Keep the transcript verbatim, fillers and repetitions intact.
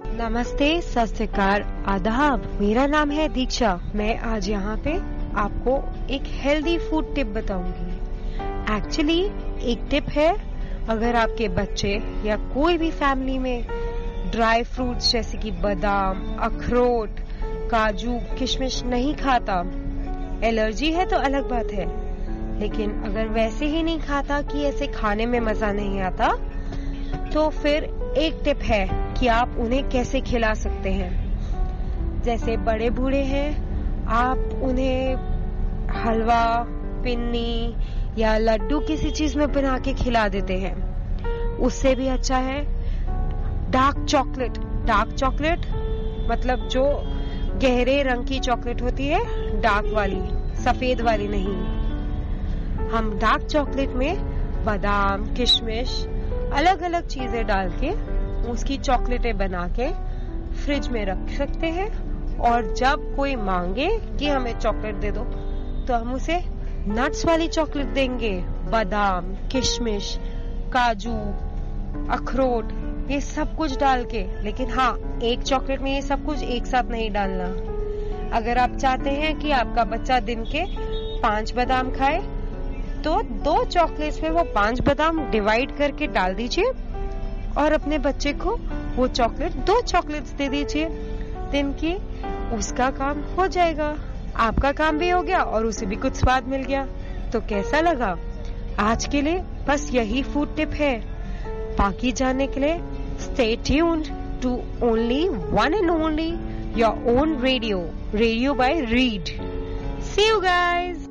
नमस्ते, सत श्री अकाल, आदाब। मेरा नाम है दीक्षा। मैं आज यहाँ पे आपको एक हेल्दी फूड टिप बताऊंगी। एक्चुअली एक टिप है, अगर आपके बच्चे या कोई भी फैमिली में ड्राई फ्रूट्स जैसे कि बादाम, अखरोट, काजू, किशमिश नहीं खाता, एलर्जी है तो अलग बात है, लेकिन अगर वैसे ही नहीं खाता कि ऐसे खाने में मजा नहीं आता, तो फिर एक टिप है कि आप उन्हें कैसे खिला सकते हैं। जैसे बड़े बूढ़े हैं, आप उन्हें हलवा, पिन्नी या लड्डू किसी चीज में बना के खिला देते हैं। उससे भी अच्छा है डार्क चॉकलेट। डार्क चॉकलेट मतलब जो गहरे रंग की चॉकलेट होती है, डार्क वाली, सफेद वाली नहीं। हम डार्क चॉकलेट में बादाम, किशमिश, अलग अलग चीजें डाल के उसकी चॉकलेटें बना के फ्रिज में रख सकते हैं, और जब कोई मांगे कि हमें चॉकलेट दे दो तो हम उसे नट्स वाली चॉकलेट देंगे। बादाम, किशमिश, काजू, अखरोट, ये सब कुछ डाल के। लेकिन हाँ, एक चॉकलेट में ये सब कुछ एक साथ नहीं डालना। अगर आप चाहते हैं कि आपका बच्चा दिन के पांच बादाम खाए, तो दो चॉकलेट्स में वो पांच बादाम डिवाइड करके डाल दीजिए और अपने बच्चे को वो चॉकलेट दो चॉकलेट्स दे दीजिए दिन की। उसका काम हो जाएगा, आपका काम भी हो गया और उसे भी कुछ स्वाद मिल गया। तो कैसा लगा? आज के लिए बस यही फूड टिप है। बाकी जानने के लिए stay tuned to only one and only your own radio, radio bye read. C you guys.